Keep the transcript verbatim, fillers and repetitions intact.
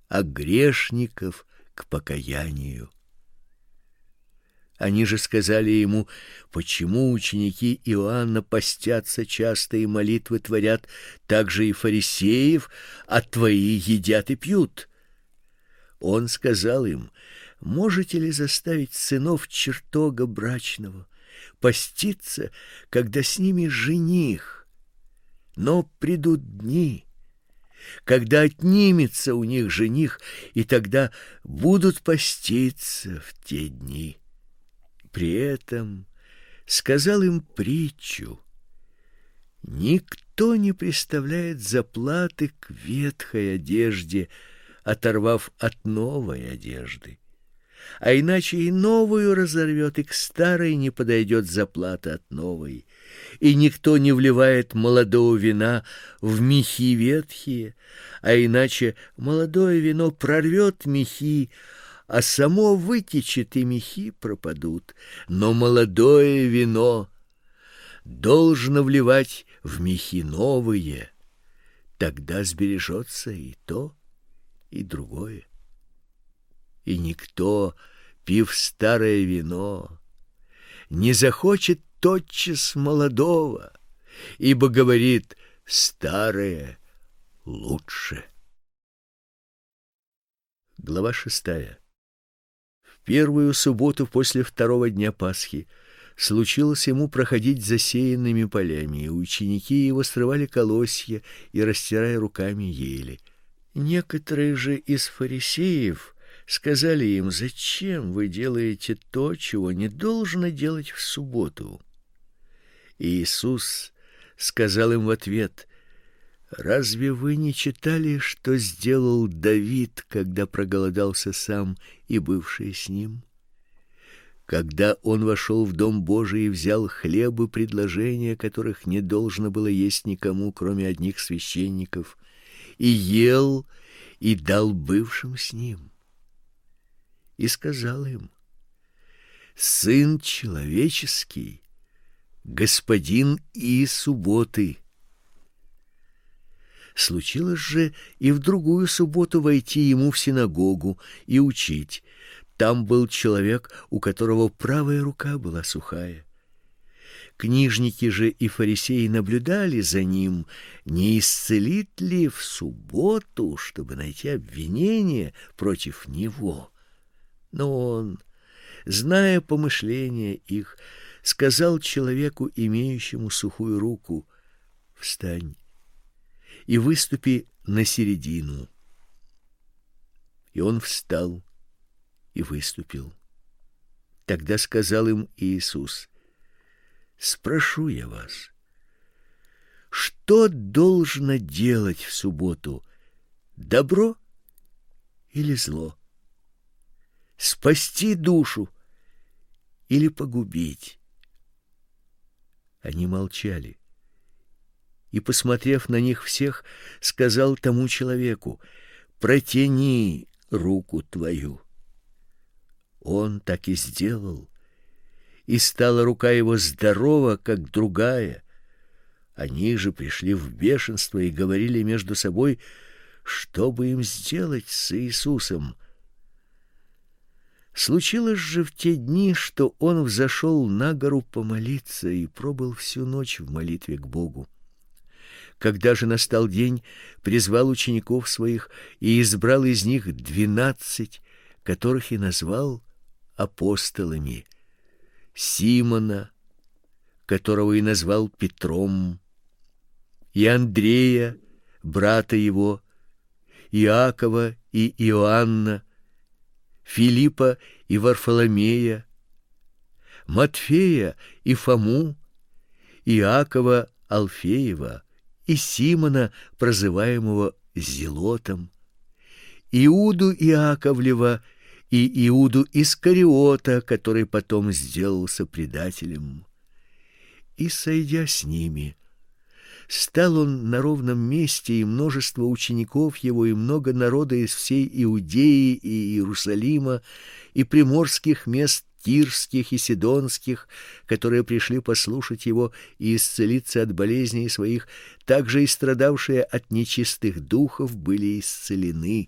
а грешников к покаянию. Они же сказали ему: почему ученики Иоанна постятся часто и молитвы творят, так же и фарисеев, а твои едят и пьют? Он сказал им: можете ли заставить сынов чертога брачного поститься, когда с ними жених? Но придут дни, когда отнимется у них жених, и тогда будут поститься в те дни. При этом сказал им притчу: никто не приставляет заплаты к ветхой одежде, оторвав от новой одежды, а иначе и новую разорвет, и к старой не подойдет заплата от новой. И никто не вливает молодого вина в мехи ветхие, а иначе молодое вино прорвет мехи, а само вытечет, и мехи пропадут. Но молодое вино должно вливать в мехи новые, тогда сбережется и то, и другое. И никто, пив старое вино, не захочет тотчас молодого, ибо говорит: старое лучше. Глава шестая. В первую субботу после второго дня Пасхи случилось ему проходить засеянными полями, и ученики его срывали колосья и, растирая руками, ели. Некоторые же из фарисеев сказали им: зачем вы делаете то, чего не должно делать в субботу? И Иисус сказал им в ответ: разве вы не читали, что сделал Давид, когда проголодался сам и бывшие с ним? Когда он вошел в дом Божий и взял хлебы предложения, которых не должно было есть никому, кроме одних священников, и ел, и дал бывшим с ним. И сказал им: Сын человеческий господин и субботы. Случилось же и в другую субботу войти ему в синагогу и учить. Там был человек, у которого правая рука была сухая. Книжники же и фарисеи наблюдали за ним, не исцелит ли в субботу, чтобы найти обвинение против него. Но он, зная помышления их, сказал человеку, имеющему сухую руку: встань и выступи на середину. И он встал и выступил. Тогда сказал им Иисус: спрошу я вас, что должно делать в субботу, добро или зло? Спасти душу или погубить? Они молчали. И, посмотрев на них всех, сказал тому человеку: протяни руку твою. Он так и сделал, и стала рука его здорова, как другая. Они же пришли в бешенство и говорили между собой, что бы им сделать с Иисусом. Случилось же в те дни, что он взошел на гору помолиться и пробыл всю ночь в молитве к Богу. Когда же настал день, призвал учеников своих и избрал из них двенадцать, которых и назвал апостолами: Симона, которого и назвал Петром, и Андрея, брата его, Иакова и Иоанна, Филиппа и Варфоломея, Матфея и Фому, Иакова Алфеева и Симона, прозываемого Зелотом, Иуду Иаковлева и Иуду Искариота, который потом сделался предателем. И, сойдя с ними, стал он на ровном месте, и множество учеников его, и много народа из всей Иудеи и Иерусалима, и приморских мест тирских и сидонских, которые пришли послушать его и исцелиться от болезней своих, также и страдавшие от нечистых духов были исцелены.